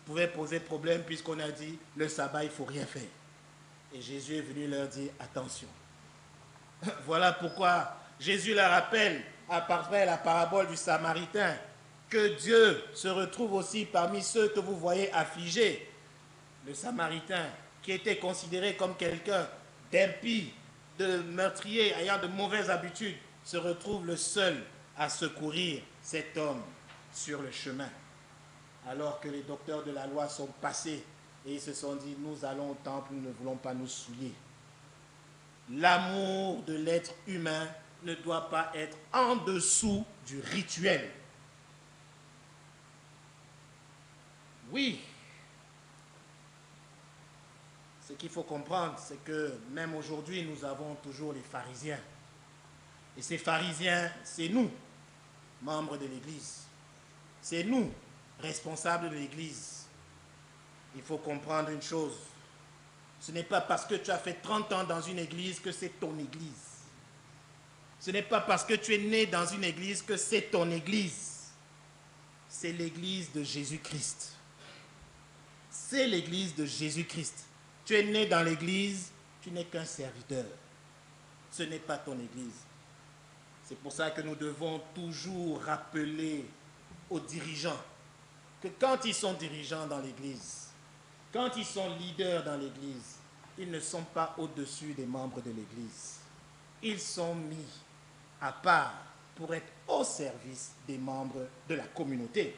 pouvait poser problème puisqu'on a dit le sabbat, il ne faut rien faire. Et Jésus est venu leur dire attention. Voilà pourquoi Jésus leur rappelle à travers la parabole du Samaritain que Dieu se retrouve aussi parmi ceux que vous voyez affligés. Le Samaritain, qui était considéré comme quelqu'un d'impie, de meurtrier, ayant de mauvaises habitudes, se retrouve le seul à secourir cet homme sur le chemin. Alors que les docteurs de la loi sont passés et ils se sont dit, nous allons au temple, nous ne voulons pas nous souiller. L'amour de l'être humain ne doit pas être en dessous du rituel. Oui, ce qu'il faut comprendre, c'est que même aujourd'hui, nous avons toujours les pharisiens. Et ces pharisiens, c'est nous, membres de l'Église. C'est nous, responsables de l'Église. Il faut comprendre une chose. Ce n'est pas parce que tu as fait 30 ans dans une église que c'est ton église. Ce n'est pas parce que tu es né dans une église que c'est ton église. C'est l'église de Jésus-Christ. C'est l'église de Jésus-Christ. Tu es né dans l'église, tu n'es qu'un serviteur. Ce n'est pas ton église. C'est pour ça que nous devons toujours rappeler aux dirigeants que quand ils sont dirigeants dans l'église, quand ils sont leaders dans l'église, ils ne sont pas au-dessus des membres de l'église. Ils sont mis à part pour être au service des membres de la communauté.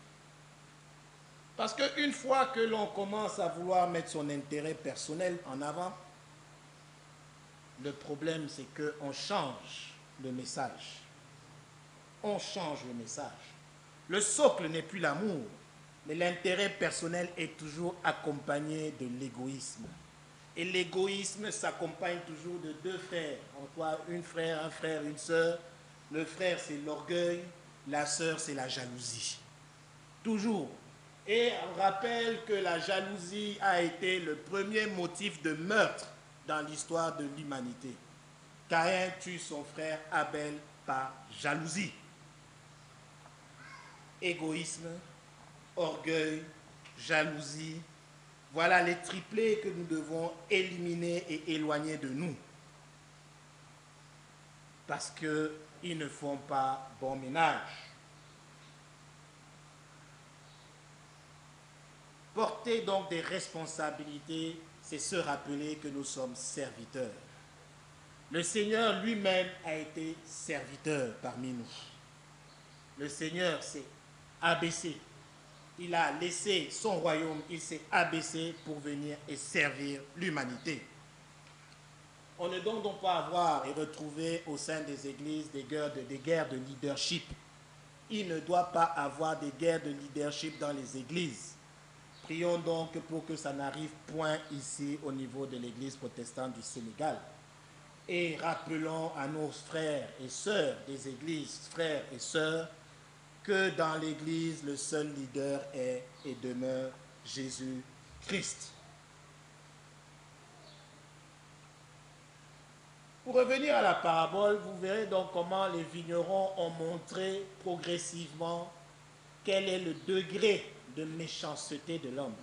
Parce qu'une fois que l'on commence à vouloir mettre son intérêt personnel en avant, le problème c'est qu'on change le message. On change le message. Le socle n'est plus l'amour, mais l'intérêt personnel est toujours accompagné de l'égoïsme. Et l'égoïsme s'accompagne toujours de deux frères. En toi, un frère, une sœur. Le frère, c'est l'orgueil. La sœur, c'est la jalousie. Toujours. Et on rappelle que la jalousie a été le premier motif de meurtre dans l'histoire de l'humanité. Caïn tue son frère Abel par jalousie. Égoïsme, orgueil, jalousie, voilà les triplés que nous devons éliminer et éloigner de nous. Parce qu'ils ne font pas bon ménage. Porter donc des responsabilités, c'est se rappeler que nous sommes serviteurs. Le Seigneur lui-même a été serviteur parmi nous. Le Seigneur s'est abaissé. Il a laissé son royaume, il s'est abaissé pour venir et servir l'humanité. On ne doit donc pas avoir et retrouver au sein des églises des guerres de leadership. Il ne doit pas avoir des guerres de leadership dans les églises. Prions donc pour que ça n'arrive point ici au niveau de l'église protestante du Sénégal. Et rappelons à nos frères et sœurs des églises, frères et sœurs, que dans l'église, le seul leader est et demeure Jésus-Christ. Pour revenir à la parabole, vous verrez donc comment les vignerons ont montré progressivement quel est le degré de méchanceté de l'homme.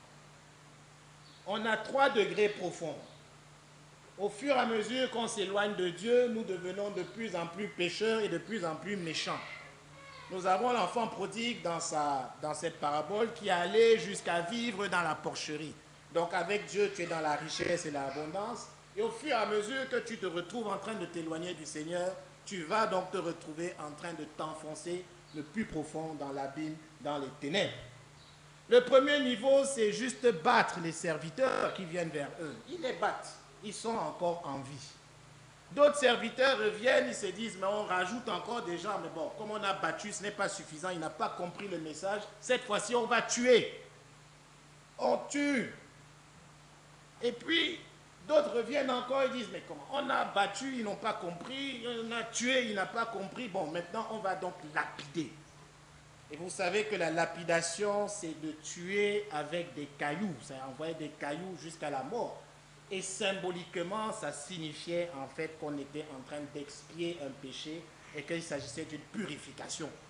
On a 3 degrés profonds. Au fur et à mesure qu'on s'éloigne de Dieu, nous devenons de plus en plus pécheurs et de plus en plus méchants. Nous avons l'enfant prodigue dans cette parabole qui allait jusqu'à vivre dans la porcherie. Donc avec Dieu, tu es dans la richesse et l'abondance. Et au fur et à mesure que tu te retrouves en train de t'éloigner du Seigneur, tu vas donc te retrouver en train de t'enfoncer le plus profond dans l'abîme, dans les ténèbres. Le premier niveau, c'est juste battre les serviteurs qui viennent vers eux. Ils les battent. Ils sont encore en vie. D'autres serviteurs reviennent, ils se disent, mais on rajoute encore des gens. Mais bon, comme on a battu, ce n'est pas suffisant. Il n'a pas compris le message. Cette fois-ci, on va tuer. On tue. Et puis, d'autres reviennent encore et disent, mais comment? On a battu, ils n'ont pas compris. On a tué, il n'a pas compris. Bon, maintenant, on va donc lapider. Et vous savez que la lapidation, c'est de tuer avec des cailloux. C'est envoyer des cailloux jusqu'à la mort. Et symboliquement, ça signifiait en fait qu'on était en train d'expier un péché et qu'il s'agissait d'une purification.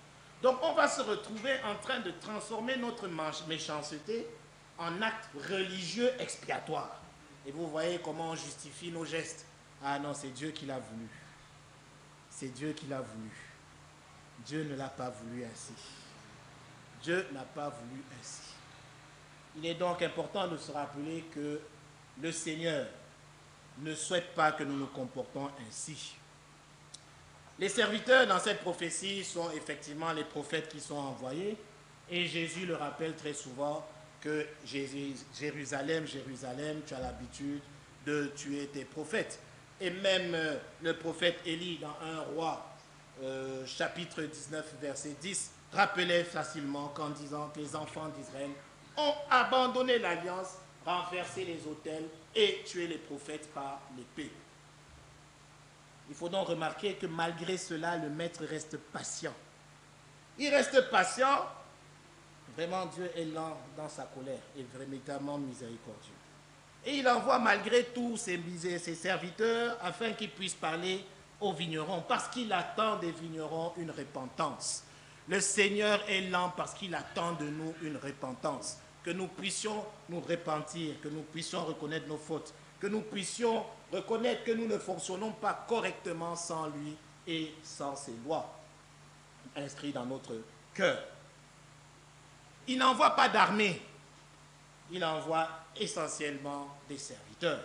Donc on va se retrouver en train de transformer notre méchanceté en acte religieux expiatoire. Et vous voyez comment on justifie nos gestes. Ah non, c'est Dieu qui l'a voulu. C'est Dieu qui l'a voulu. Dieu ne l'a pas voulu ainsi. Dieu n'a pas voulu ainsi. Il est donc important de se rappeler que le Seigneur ne souhaite pas que nous nous comportons ainsi. Les serviteurs dans cette prophétie sont effectivement les prophètes qui sont envoyés, et Jésus le rappelle très souvent que Jérusalem, Jérusalem, tu as l'habitude de tuer tes prophètes. Et même le prophète Élie dans 1 Roi, chapitre 19, verset 10, rappelait facilement qu'en disant que les enfants d'Israël ont abandonné l'alliance, renversé les autels et tué les prophètes par l'épée. Il faut donc remarquer que malgré cela, le maître reste patient. Il reste patient. Vraiment, Dieu est lent dans sa colère et véritablement miséricordieux. Et il envoie malgré tout ses serviteurs afin qu'ils puissent parler aux vignerons, parce qu'il attend des vignerons une repentance. Le Seigneur est lent parce qu'il attend de nous une repentance. Que nous puissions nous repentir, que nous puissions reconnaître nos fautes, que nous puissions reconnaître que nous ne fonctionnons pas correctement sans lui et sans ses lois inscrites dans notre cœur. Il n'envoie pas d'armée, il envoie essentiellement des serviteurs.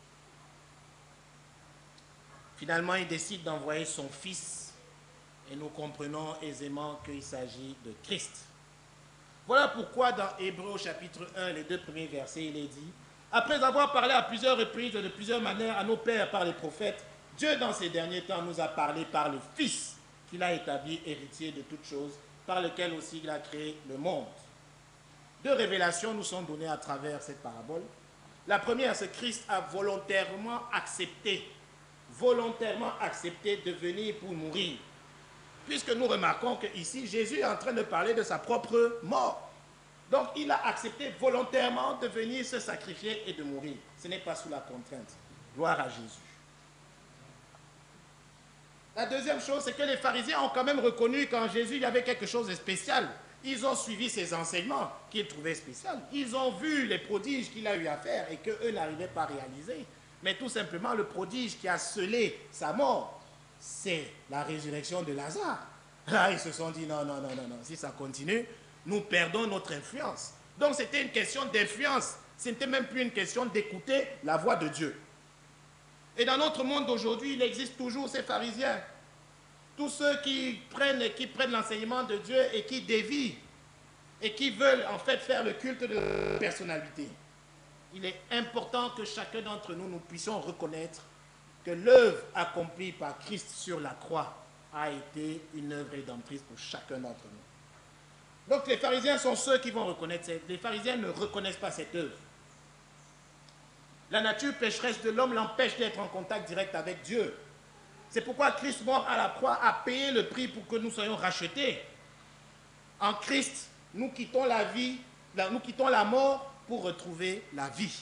Finalement, il décide d'envoyer son fils et nous comprenons aisément qu'il s'agit de Christ. Voilà pourquoi dans Hébreux chapitre 1, les 2 premiers versets, il est dit: après avoir parlé à plusieurs reprises et de plusieurs manières à nos pères par les prophètes, Dieu dans ces derniers temps nous a parlé par le Fils qu'il a établi héritier de toutes choses, par lequel aussi il a créé le monde. 2 révélations nous sont données à travers cette parabole. La première, c'est que Christ a volontairement accepté de venir pour mourir. Puisque nous remarquons qu'ici, Jésus est en train de parler de sa propre mort. Donc, il a accepté volontairement de venir se sacrifier et de mourir. Ce n'est pas sous la contrainte. Gloire à Jésus. La deuxième chose, c'est que les pharisiens ont quand même reconnu qu'en Jésus, il y avait quelque chose de spécial. Ils ont suivi ses enseignements qu'ils trouvaient spéciaux. Ils ont vu les prodiges qu'il a eu à faire et qu'eux n'arrivaient pas à réaliser. Mais tout simplement, le prodige qui a scellé sa mort, c'est la résurrection de Lazare. Là, ils se sont dit, non, si ça continue, nous perdons notre influence. Donc, c'était une question d'influence. Ce n'était même plus une question d'écouter la voix de Dieu. Et dans notre monde d'aujourd'hui, il existe toujours ces pharisiens. Tous ceux qui prennent l'enseignement de Dieu et qui dévient et qui veulent en fait faire le culte de la personnalité. Il est important que chacun d'entre nous, nous puissions reconnaître que l'œuvre accomplie par Christ sur la croix a été une œuvre rédemptrice pour chacun d'entre nous. Donc les pharisiens sont ceux qui vont reconnaître. Les pharisiens ne reconnaissent pas cette œuvre. La nature pécheresse de l'homme l'empêche d'être en contact direct avec Dieu. C'est pourquoi Christ mort à la croix a payé le prix pour que nous soyons rachetés. En Christ, nous quittons la vie, nous quittons la mort pour retrouver la vie.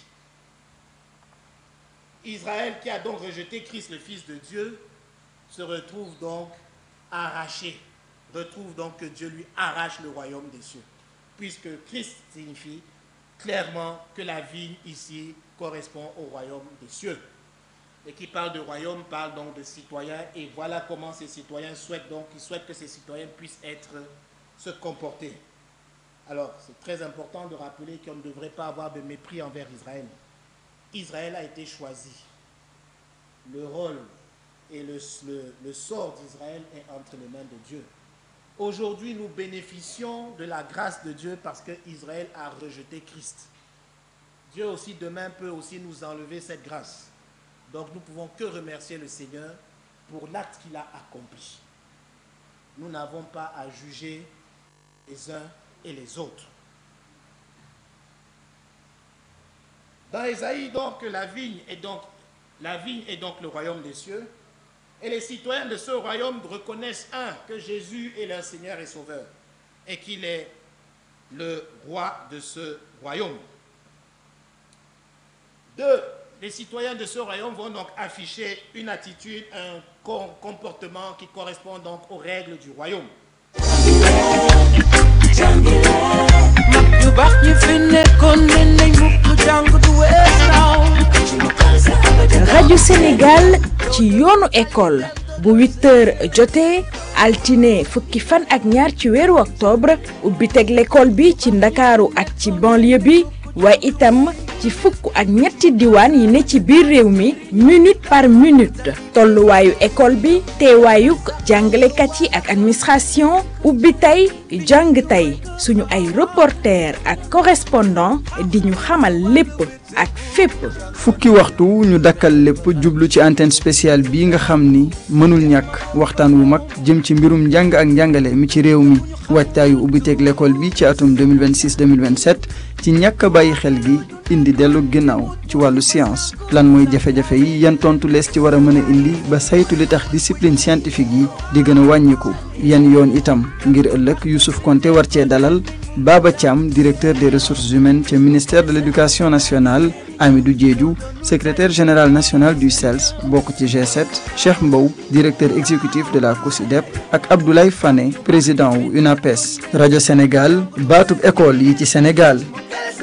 Israël, qui a donc rejeté Christ, le Fils de Dieu, se retrouve donc arraché. Retrouve donc que Dieu lui arrache le royaume des cieux. Puisque Christ signifie clairement que la vie ici correspond au royaume des cieux. Et qui parle de royaume, parle donc de citoyens. Et voilà comment ces citoyens souhaitent donc, ils souhaitent que ces citoyens puissent se comporter. Alors, c'est très important de rappeler qu'on ne devrait pas avoir de mépris envers Israël. Israël a été choisi. Le rôle et le sort d'Israël est entre les mains de Dieu. Aujourd'hui, nous bénéficions de la grâce de Dieu parce qu'Israël a rejeté Christ. Dieu aussi demain peut aussi nous enlever cette grâce. Donc nous ne pouvons que remercier le Seigneur pour l'acte qu'il a accompli. Nous n'avons pas à juger les uns et les autres. Dans Ésaïe, donc, la vigne est donc le royaume des cieux. Et les citoyens de ce royaume reconnaissent, que Jésus est leur Seigneur et Sauveur, et qu'il est le roi de ce royaume. 2. Les citoyens de ce royaume vont donc afficher une attitude, un comportement qui correspond donc aux règles du royaume. rajo Sénégal ci yoonu école bu 8h jotee altine fukki fan ak ñaar ci weeru octobre ubbi teg l'école bi ci ndakaaru ak ci banlieue bi waaye itam ci fukk ak ñetti diwaan yi ne ci biir réew mi minute par minute tolluwaayu école bi teewaayuk jàngalekat yi ak administration ubbi tey jàng tey suñu ay reporter ak correspondant di ñu xamal lépp ak fépp. fukki waxtu ñu dakkal lépp jublu ci antenne spéciale bii nga xam ni mënul ñàkk waxtaan wu mag jëm ci mbirum njàng ak njàngale mi ci réew mi waajtaayu ubbiteeg l'école bi ci atum 2026-2027 ci ñàkk a bàyyi xel gi indi dellu ginnaaw ci wàllu science lan mooy jafe-jafe yi yan tontu lees ci war a mën a indi ba saytu li tax discipline scientifique yi di gën a wàññiku yan yoon itam ngir ëllëg Youssouf Konté war cee dalal Baba Thiam directeur des ressources humaines ca ministère de l'éducation nationale Amidou Diédhiou secrétaire général national du CELS bokk ci G7 Cheikh Mbow directeur exécutif de la COSYDEP ak Abdoulaye Fane président wu UNAPES rajo Sénégal baatub école yi ci Sénégal